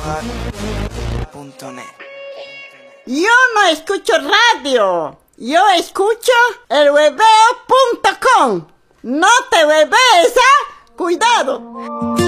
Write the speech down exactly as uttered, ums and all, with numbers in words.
punto net. Yo no escucho radio, yo escucho el hueveo punto com. No te huevees, ¿ah? Cuidado.